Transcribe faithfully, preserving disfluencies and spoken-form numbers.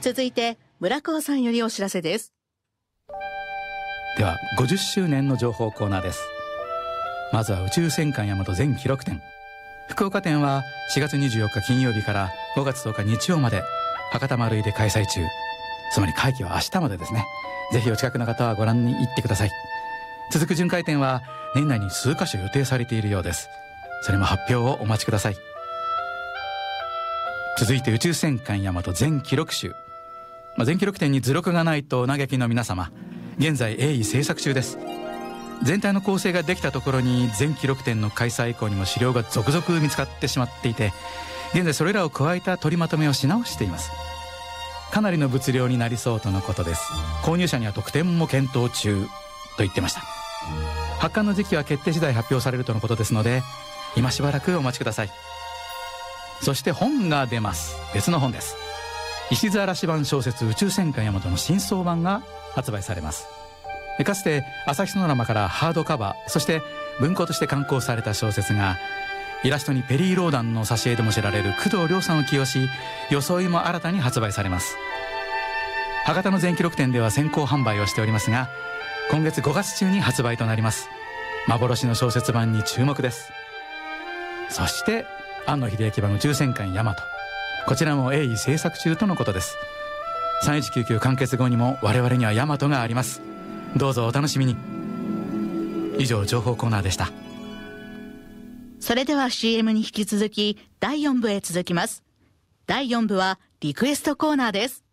続いて村川さんよりお知らせです。 ではごじゅっしゅうねんの情報コーナーです。まずは宇宙戦艦ヤマト全記録展。福岡店はしがつにじゅうよっか金曜日からごがつとおか日曜まで博多丸井で開催中。つまり会期は明日までですね。ぜひお近くの方はご覧に行ってください。続く巡回展は年内に数カ所予定されているようです。それも発表をお待ちください。続いて宇宙戦艦ヤマト全記録集、まあ、全記録展に図録がないとお嘆きの皆様、現在鋭意制作中です。全体の構成ができたところに全記録展の開催以降にも資料が続々見つかってしまっていて、現在それらを加えた取りまとめをし直しています。かなりの物量になりそうとのことです。購入者には特典も検討中と言ってました。発刊の時期は決定次第発表されるとのことですので、今しばらくお待ちください。そして本が出ます。別の本です。石津嵐版小説宇宙戦艦ヤマトの新装版が発売されます。かつて朝日ソノラマからハードカバー、そして文庫として刊行された小説が、イラストにペリー・ローダンの挿絵でも知られる工藤亮さんを起用し、装いも新たに発売されます。博多の全記録展では先行販売をしておりますが、今月ごがつ中に発売となります。幻の小説版に注目です。そして庵野秀明版宇宙戦艦ヤマト、こちらも鋭意制作中とのことです。さんいちきゅうきゅう完結後にも我々にはヤマトがあります。どうぞお楽しみに。以上、情報コーナーでした。 それでは シーエム に引き続きだいよん部へ続きます。だいよん部はリクエストコーナーです。